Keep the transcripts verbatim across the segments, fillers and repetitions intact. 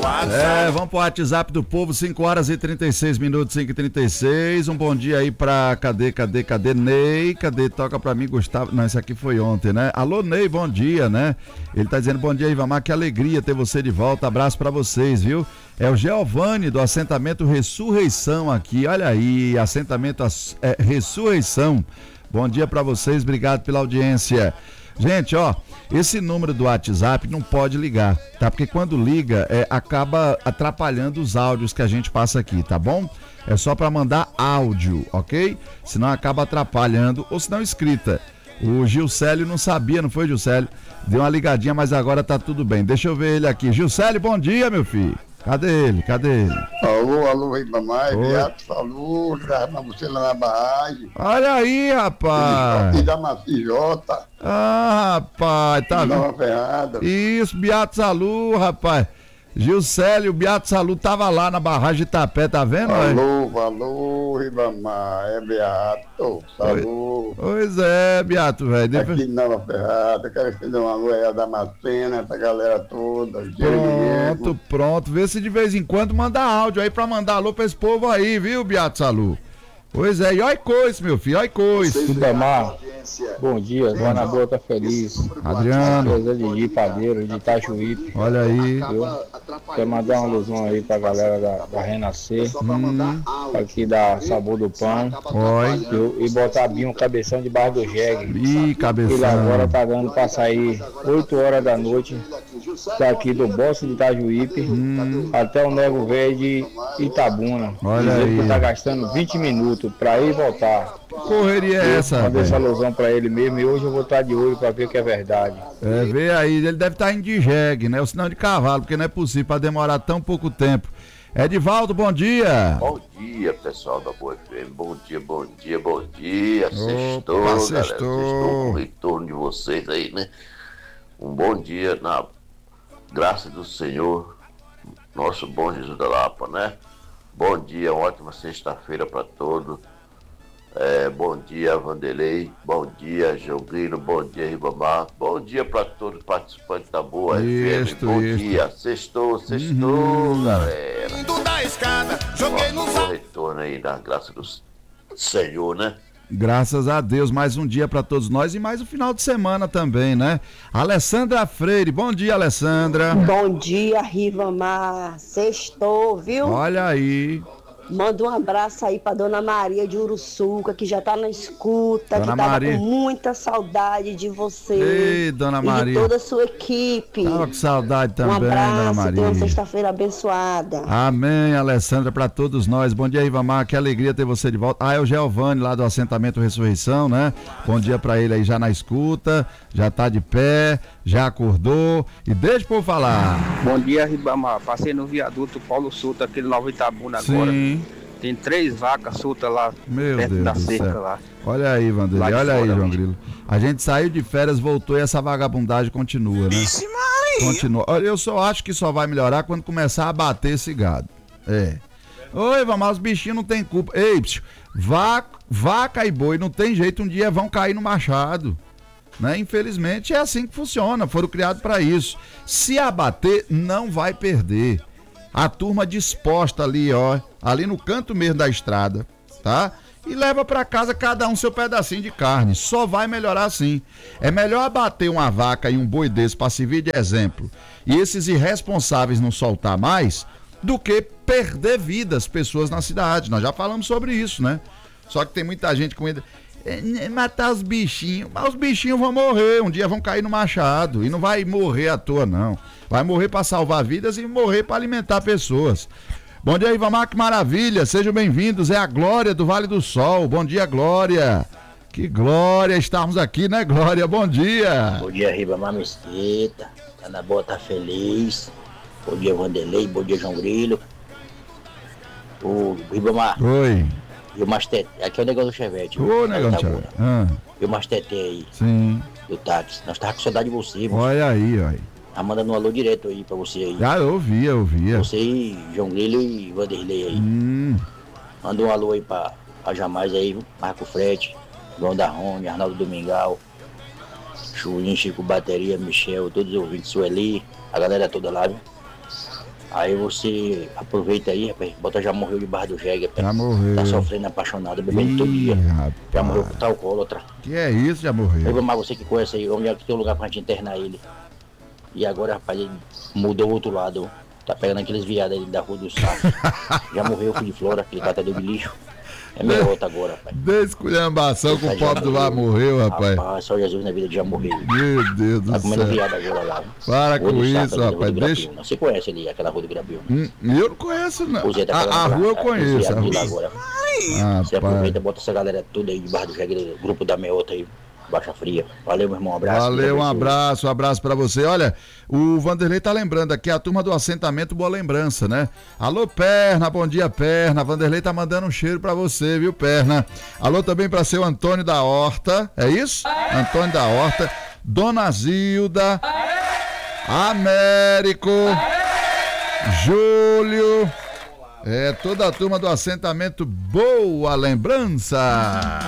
É, vamos pro WhatsApp do povo, cinco horas e trinta e seis minutos, cinco e trinta e seis. Um bom dia aí pra, cadê, cadê, cadê, Ney? Cadê? Toca pra mim, Gustavo. Não, esse aqui foi ontem, né? Alô, Ney, bom dia, né? Ele tá dizendo, bom dia, Ivamar, que alegria ter você de volta, abraço pra vocês, viu? É o Giovanni do assentamento Ressurreição aqui, olha aí, assentamento é, Ressurreição. Bom dia pra vocês, obrigado pela audiência. Gente, ó, esse número do WhatsApp não pode ligar, tá? Porque quando liga, é, acaba atrapalhando os áudios que a gente passa aqui, tá bom? É só para mandar áudio, ok? Senão acaba atrapalhando, ou senão escrita. O Gilcélio não sabia, não foi, Gilcélio? Deu uma ligadinha, mas agora tá tudo bem. Deixa eu ver ele aqui. Gilcélio, bom dia, meu filho. Cadê ele? Cadê ele? Alô, alô, Ribamar, Beato falou, tava você lá na barragem. Olha aí, rapaz. E da Macijota. Ah, rapaz, tá vendo? Dá uma ferrada. Isso, Beato Salu, rapaz. Gilcélio, o Beato Salu tava lá na barragem de Itapé, tá vendo? Alô, alô, Ribamar, é Beato Salu. Pois é, Beato, velho. Aqui Nova Ferrada, quero que você dê uma alô aí da Macena, essa galera toda. Pronto, pronto. Vê se de vez em quando manda áudio aí pra mandar alô pra esse povo aí, viu, Beato Salu? Pois é, e olha coisa, meu filho, olha coisa. Ribamar, bom dia, Dona Boa tá feliz. Adriano. De Ipadeiro, de Itajuípe. Olha aí. Quer mandar uma alusão aí pra galera da, da Renascer. Hum. Aqui da Sabor do Pão. Oi. E, e botar bem um cabeção debaixo do jegue. Ih, cabeção. Ele agora tá dando pra sair oito horas da noite daqui do Bosque de Itajuípe hum. até o Nego Velho de Itabuna. Olha aí. Que tá gastando vinte minutos pra ir e voltar. Correria é essa? Mandei essa alusão pra ele mesmo e hoje eu vou estar de olho pra ver o que é verdade. É, vê aí, ele deve estar indo de jegue, né? Ou senão de cavalo, porque não é possível pra demorar tão pouco tempo. Edivaldo, bom dia. Bom dia, pessoal da Boa F M. Bom dia, bom dia, bom dia. Sextou, Opa, galera. sextou. Sextou com o retorno de vocês aí, né? Um bom dia na graça do Senhor, nosso bom Jesus da Lapa, né? Bom dia, ótima sexta-feira para todos. É, bom dia, Vanderlei. Bom dia, Jogrino. Bom dia, Ribamar. Bom dia para todos os participantes da Boa Isto, F M. Bom isto. dia. Sextou, sextou, Uhum. galera. Da escada, joguei no Nosso retorno aí na graça do Senhor, né? Graças a Deus, mais um dia para todos nós e mais um final de semana também, né? Alessandra Freire, bom dia, Alessandra. Bom dia, Ribamar. Sextou, viu? Olha aí. Manda um abraço aí pra Dona Maria de Uruçuca, que já tá na escuta, Dona que tava Maria. com muita saudade de você. Ei, Dona e Maria. de toda a sua equipe. Tava com saudade Um também, Dona abraço, Maria. tenha uma sexta-feira abençoada. Amém, Alessandra, para todos nós. Bom dia, Ivamar, que alegria ter você de volta. Ah, é o Giovanni lá do assentamento Ressurreição, né? Bom dia para ele aí já na escuta, já tá de pé, já acordou e deixa por falar. Bom dia, Ribamar. Passei no viaduto Paulo Souto, aquele Nova Itabuna agora. Sim. Tem três vacas soltas lá, Meu perto Deus da do cerca céu. lá. Olha aí, Vanderlei, Lá de olha aí, fora, João bicho. Grilo. A gente saiu de férias, voltou e essa vagabundagem continua, né? Vixe, Maria. Continua. Olha, eu só acho que só vai melhorar quando começar a bater esse gado. É. Oi, mas os bichinhos não tem culpa. Ei, psiu, vaca, vaca e boi não tem jeito, um dia vão cair no machado. Né? Infelizmente é assim que funciona, foram criados para isso. Se abater, não vai perder. A turma disposta ali, ó, ali no canto mesmo da estrada, tá? E leva para casa cada um seu pedacinho de carne. Só vai melhorar assim. É melhor abater uma vaca e um boi desse para servir de exemplo e esses irresponsáveis não soltar mais do que perder vidas, pessoas na cidade. Nós já falamos sobre isso, né? Só que tem muita gente com medo. É, matar os bichinhos, mas os bichinhos vão morrer, um dia vão cair no machado e não vai morrer à toa não, vai morrer para salvar vidas e morrer para alimentar pessoas. Bom dia, Ivamar, que maravilha, sejam bem-vindos, é a Glória do Vale do Sol. Bom dia, Glória, que glória estarmos aqui, né, Glória? Bom dia. Bom dia, Ribamar Mesquita, Ana Boa tá feliz. Bom dia, Vanderlei, bom dia, João Grilo. O Ribamar. Oi. E o Mastete, aqui é o negócio do Chevette. Ô, negão do Chevette. Ah. E o Mastete aí. Sim. Do táxi. Nós tava com saudade de você, moço. Olha aí, olha. Tá mandando um alô direto aí pra você aí. Ah, eu ouvia, eu ouvia. Você e João Grilo e Vanderlei aí. Hum. Manda um alô aí pra, pra Jamais aí, Marco Frete, João da Rony, Arnaldo Domingal, Chulinho, Chico Bateria, Michel, todos os ouvintes, Sueli, a galera toda lá, viu? Aí você aproveita aí, rapaz, bota já morreu debaixo do jegue, rapaz. Já morreu. Tá sofrendo apaixonado, bebendo todo dia. Rapaz. Já morreu por tal outra. Que é isso, já morreu. Eu, mas você que conhece aí, onde é que tem um lugar pra gente internar ele. E agora, rapaz, ele mudou o outro lado. Tá pegando aqueles viados ali da rua do Saco. Já morreu, filho de Flora, aquele catador de lixo. É minha outra agora, rapaz. Desculhambação com o pobre do lá morreu, rapaz. Rapaz, só Jesus na vida já morreu. Meu Deus do Tá comendo céu. viado agora lá. Para Rua com do isso, Saco, ali, rapaz. Rua do Deixa. Grapiúna. Você conhece ali aquela rua do Grapiúna? Hum, Eu não conheço, não. Pois é, tá A, pegando a aquela- rua eu aqueles conheço. A viados de lá rua. agora. Ah, Você aproveita, bota essa galera toda aí debaixo do jegue, grupo da Meota aí, Baixa Fria. Valeu, meu irmão, um abraço. Valeu, um Deus abençoe. abraço, um abraço pra você. Olha, o Vanderlei tá lembrando aqui, a turma do assentamento Boa Lembrança, né? Alô, Perna, bom dia, Perna. Vanderlei tá mandando um cheiro pra você, viu, Perna? Alô também pra seu Antônio da Horta, é isso? Antônio da Horta, Dona Zilda, Américo, Júlio, é toda a turma do assentamento Boa Lembrança.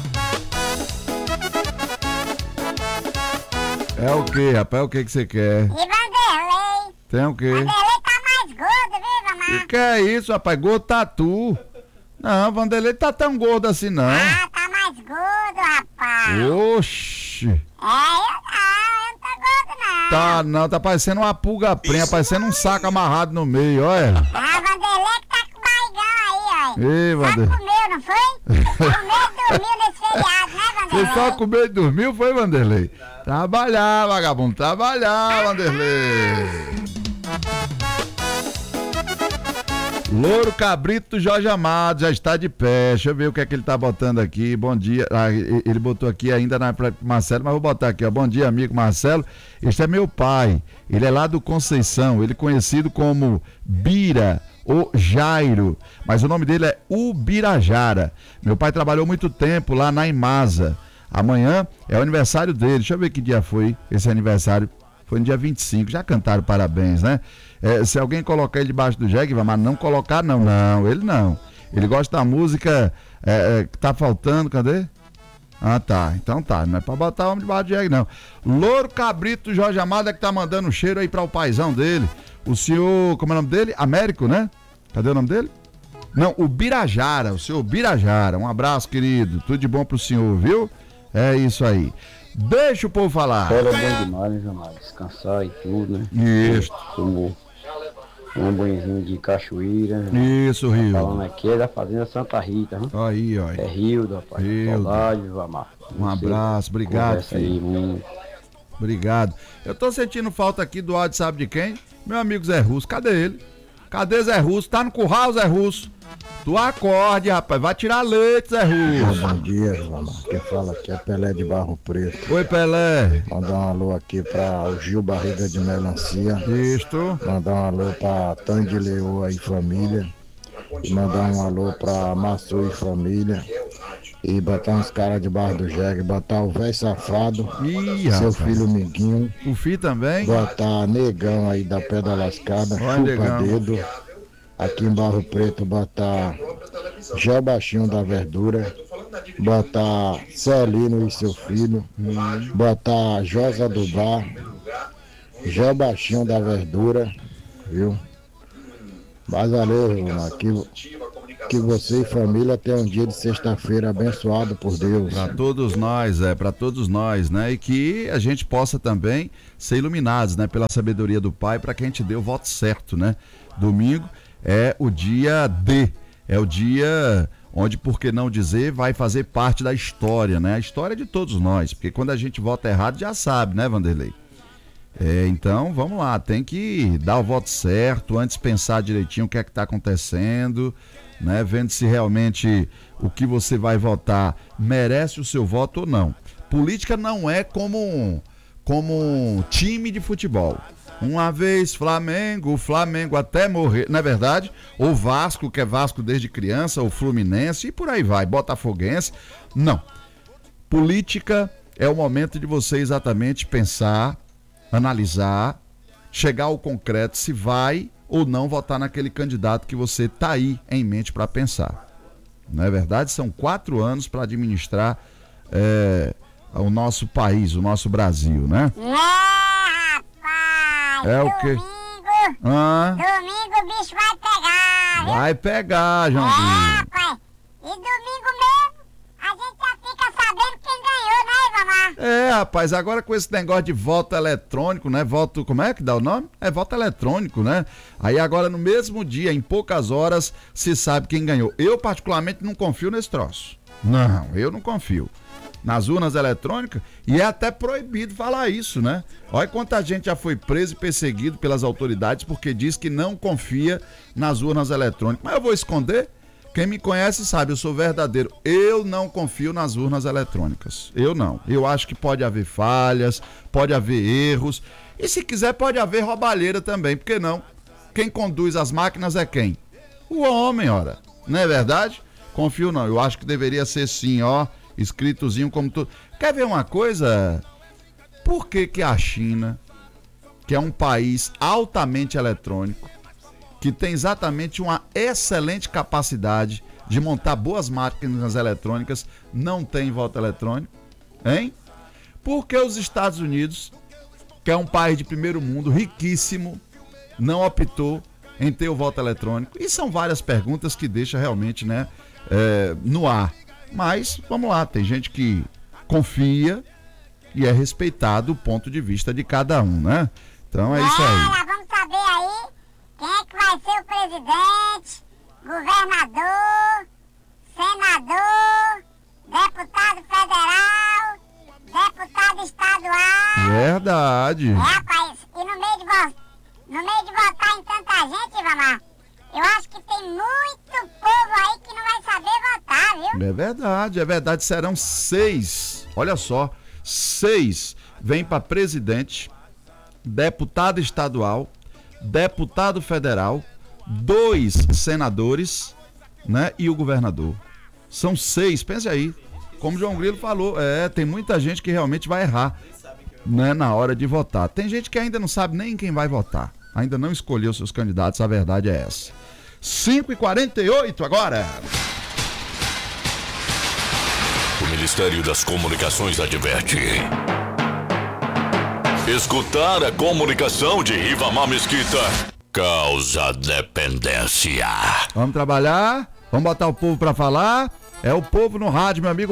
É o que, rapaz? O que que você quer? E Vanderlei? Tem o quê? Vanderlei tá mais gordo, viu, mamãe? O que é isso, rapaz? Gordo tatu. Não, Vanderlei tá tão gordo assim, não. Ah, tá mais gordo, rapaz. Oxi. É, eu não, eu não tô gordo, não. Tá, não, tá parecendo uma pulga prenha, parecendo um saco amarrado no meio, olha. Ah, Vanderlei que tá com barrigão aí, ó. Ei, Só Vanderlei. comeu, não foi? Comeu e dormiu nesse feriado, né, Você Vanderlei? só comeu e dormiu, foi, Vanderlei? Trabalhar, vagabundo, trabalhar, Vanderlei. Louro Cabrito Jorge Amado já está de pé. Deixa eu ver o que é que ele tá botando aqui. Bom dia. Ah, ele botou aqui ainda na pra Marcelo, mas vou botar aqui, ó. Bom dia, amigo Marcelo. Este é meu pai. Ele é lá do Conceição. Ele é conhecido como Bira ou Jairo, mas o nome dele é Ubirajara. Meu pai trabalhou muito tempo lá na Imasa. Amanhã é o aniversário dele. Deixa eu ver que dia foi esse aniversário. Foi no dia vinte e cinco. Já cantaram parabéns, né? É, se alguém colocar ele debaixo do jegue, mas não colocar, não. Não, ele não. Ele gosta da música é, é, que tá faltando, cadê? Ah, tá. Então tá. Não é pra botar o homem debaixo do jegue, não. Louro Cabrito Jorge Amado é que tá mandando um cheiro aí pra o paizão dele. O senhor, como é o nome dele? Américo, né? Cadê o nome dele? Não, o Birajara, o senhor Birajara. Um abraço, querido. Tudo de bom pro senhor, viu? É isso aí. Deixa o povo falar. Era bom demais, né, Jamado? Descansar e tudo, né? Isso. Tomou um banhozinho de cachoeira. Isso, Rio. Falando aqui é da Fazenda Santa Rita, né? Aí, ó. É Rio, rapaz. Rildo. Saudade, Vamar. Um abraço, obrigado, Conversa aí, filho. muito. Obrigado. Eu tô sentindo falta aqui do áudio, sabe de quem? Meu amigo Zé Russo. Cadê ele? Cadê Zé Russo? Tá no curral, Zé Russo? Tu acorde, rapaz. Vai tirar leite, Zé Russo. Bom dia, Vamar. Quem fala aqui é Pelé de Barro Preto. Oi, Pelé. Mandar um alô aqui pra o Gil Barriga de Melancia. Isto. Mandar um alô pra Tandy Leoa e família. E mandar um alô pra Massu e família. E botar uns caras debaixo do jegue. Botar o velho safado. Ih, seu rapaz. filho Miguinho. O Fi também. Botar negão aí da Pedra Lascada. Vai, Chupa negão. dedo. Aqui em Barro Preto botar Gel Baixinho da Verdura, botar Celino e seu filho, botar Josa do Bar, Gel Baixinho da Verdura, viu? Mas valeu, irmão, que, que você e família tenham um dia de sexta-feira abençoado por Deus. Para todos nós, é, para todos nós, né? E que a gente possa também ser iluminados, né? Pela sabedoria do Pai, para que a gente dê o voto certo, né? Domingo é o dia D, é o dia onde, por que não dizer, vai fazer parte da história, né? A história de todos nós, porque quando a gente vota errado já sabe, né, Vanderlei? É, então, vamos lá, tem que dar o voto certo, antes pensar direitinho o que é que está acontecendo, né? Vendo se realmente o que você vai votar merece o seu voto ou não. Política não é como um, como um time de futebol. Uma vez Flamengo, Flamengo até morrer, não é verdade? Ou Vasco, que é Vasco desde criança, ou Fluminense, e por aí vai, Botafoguense. Não. Política é o momento de você exatamente pensar, analisar, chegar ao concreto se vai ou não votar naquele candidato que você tá aí em mente para pensar. Não é verdade? São quatro anos para administrar é, o nosso país, o nosso Brasil, né? É, rapaz. É o quê? Domingo. Ah, Domingo Vai pegar, É, Joãozinho. rapaz. E domingo mesmo, a gente já fica sabendo quem ganhou, né, Ivamar? É, rapaz, agora com esse negócio de voto eletrônico, né? Voto, como é que dá o nome? É voto eletrônico, né? Aí agora no mesmo dia, em poucas horas, se sabe quem ganhou. Eu particularmente não confio nesse troço. Não, eu não confio. Nas urnas eletrônicas, e é até proibido falar isso, né? Olha quanta gente já foi preso e perseguido pelas autoridades porque diz que não confia nas urnas eletrônicas. Mas eu vou esconder? Quem me conhece sabe, eu sou verdadeiro. Eu não confio nas urnas eletrônicas. Eu não. Eu acho que pode haver falhas, pode haver erros. E se quiser pode haver roubalheira também, por que não? Quem conduz as máquinas é quem? O homem, ora. Não é verdade? Confio não. Eu acho que deveria ser sim, ó. Escritozinho como tudo. Quer ver uma coisa? Por que que a China, que é um país altamente eletrônico, que tem exatamente uma excelente capacidade de montar boas máquinas eletrônicas, não tem voto eletrônico? Hein? Por que os Estados Unidos, que é um país de primeiro mundo, riquíssimo, não optou em ter o voto eletrônico? E são várias perguntas que deixa realmente, né, é, no ar. Mas, vamos lá, tem gente que confia e é respeitado o ponto de vista de cada um, né? Então é isso aí. É, vamos saber aí quem é que vai ser o presidente, governador, senador, deputado federal, deputado estadual. Verdade. É, rapaz, e no meio de, vo- no meio de votar em tanta gente, Ivamar, eu acho que tem muito povo aí que não vai saber votar, viu? É verdade, é verdade. Serão seis, olha só, seis vem para presidente, deputado estadual, deputado federal, dois senadores, né, e o governador. São seis, pense aí. Como o João Grilo falou, é, tem muita gente que realmente vai errar, né, na hora de votar. Tem gente que ainda não sabe nem quem vai votar. Ainda não escolheu seus candidatos, a verdade é essa. cinco e quarenta e oito agora. O Ministério das Comunicações adverte. Escutar a comunicação de Rivamar Mesquita causa dependência. Vamos trabalhar, vamos botar o povo pra falar. É o povo no rádio, meu amigo.